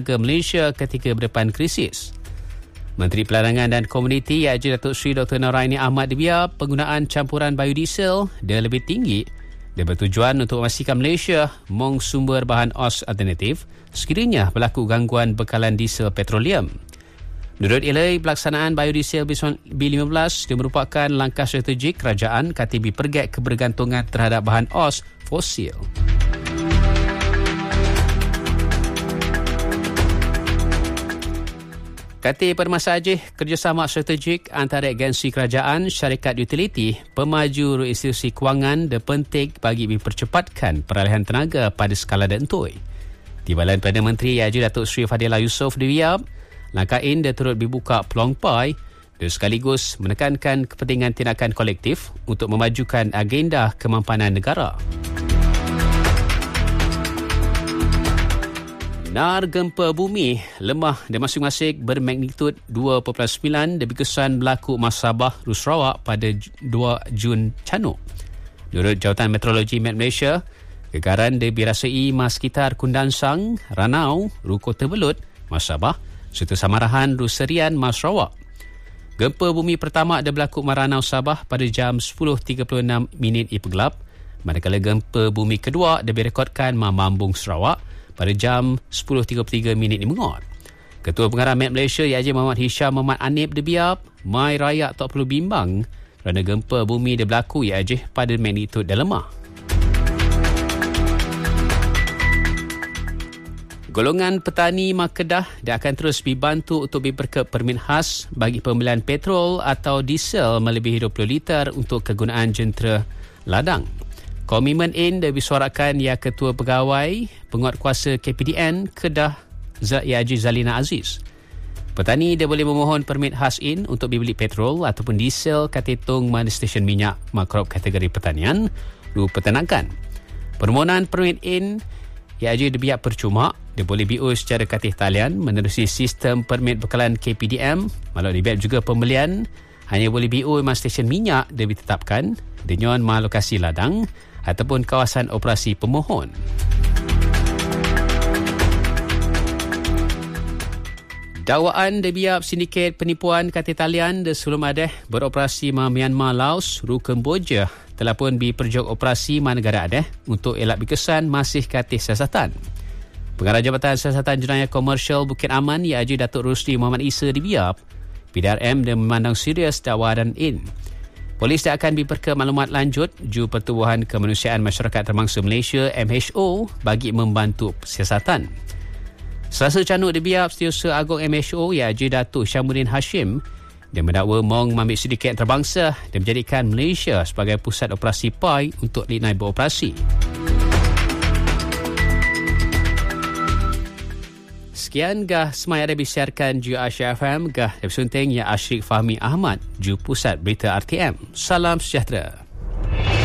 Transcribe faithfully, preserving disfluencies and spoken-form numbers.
ke Malaysia ketika berdepan krisis. Menteri Pelarangan dan Komuniti iaitu Datuk Seri Doktor Naraini Ahmad debiar penggunaan campuran biodiesel dia lebih tinggi dan bertujuan untuk memastikan Malaysia mong sumber bahan O S alternatif sekiranya berlaku gangguan bekalan diesel petroleum. Menurut Ilai, pelaksanaan biodiesel B lima belas dia merupakan langkah strategik kerajaan K T B perget kebergantungan terhadap bahan O S fosil. Kata Permasa Aceh, kerjasama strategik antara agensi kerajaan, syarikat utiliti, pemaju institusi kewangan dan penting bagi mempercepatkan peralihan tenaga pada skala dentoi. Timbalan Perdana Menteri iaitu Datuk Seri Fadilah Yusof debiar, langkah ini dia turut dibuka peluang pai dan sekaligus menekankan kepentingan tindakan kolektif untuk memajukan agenda kemampanan negara. Nar gempa bumi lemah dan masing-masing bermagnitud dua perpuluhan sembilan dan berkesan berlaku Mas Sabah, Sarawak pada dua Jun Canuk. Menurut Jawatan Meteorologi Met Malaysia, gegaran dirasai mas sekitar Kundansang, Ranau, Ruko Tebelut, Mas Sabah, serta Samarahan, Ruserian, Mas Sarawak. Gempa bumi pertama ada berlaku Maranau, Sabah pada jam sepuluh tiga puluh enam minit I P Gelap, manakala gempa bumi kedua ada direkodkan Mamambung, Sarawak pada jam sepuluh tiga puluh tiga minit I Mengot. Ketua Pengarah Met Malaysia Haji Muhammad Hisham Muhammad Anib debiar, mai rakyat tak perlu bimbang kerana gempa bumi dia berlaku iaitu pada magnitud dan lemah. Golongan petani Makedah dia akan terus dibantu untuk diberke permit khas bagi pembelian petrol atau diesel melebihi dua puluh liter untuk kegunaan jentera ladang. Komitmen ini disuarakan ya Ketua Pegawai Penguatkuasa K P D N Kedah Haji Zalina Aziz. Petani dia boleh memohon permit khas in untuk dibeli petrol ataupun diesel katetung mana stesen minyak makrop kategori pertanian lu peternakan. Permohonan permit in ia aja dibiak percuma, dia boleh B O secara katih talian menerusi sistem permit bekalan K P D M. Malah dibiak juga pembelian hanya boleh B O mas stesen minyak dia ditetapkan dengan ma lokasi ladang ataupun kawasan operasi pemohon. Dakwaan debiap sindiket penipuan katih talian de sebelum ada beroperasi ma Myanmar, Laos, Ru Kemboja telah pun diperjok operasi ma negara ada untuk elak berkesan masih katih siasatan. Pengarah Jabatan Siasatan Jenayah Komersial Bukit Aman iaitu Datuk Rusdi Muhammad Isa dibiap, P D R M dan memandang serius dakwaan in. Polis dah akan diperka maklumat lanjut ju Pertubuhan Kemanusiaan Masyarakat Terbangsa Malaysia M H O bagi membantu siasatan. Selasa Canuk dibiap Setiausaha Agong M H O iaitu Datuk Syamuddin Hashim dan mendakwa mong mengambil sindiket antarabangsa dan menjadikan Malaysia sebagai pusat operasi P A I untuk dinai beroperasi. Sekian gah semai ada disiarkan ju Asia F M gah dari sunting ya Asyik Fahmi Ahmad ju Pusat Berita R T M. Salam sejahtera.